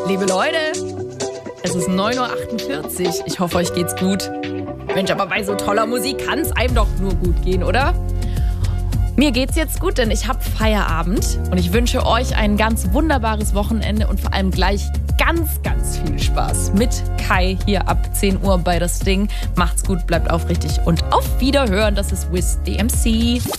Liebe Leute, es ist 9:48 Uhr. Ich hoffe, euch geht's gut. Mensch, aber bei so toller Musik kann es einem doch nur gut gehen, oder? Mir geht's jetzt gut, denn ich habe Feierabend und ich wünsche euch ein ganz wunderbares Wochenende und vor allem gleich ganz, ganz viel Spaß mit Kai hier ab 10 Uhr bei Das Ding. Macht's gut, bleibt aufrichtig und auf Wiederhören. Das ist Wiz DMC.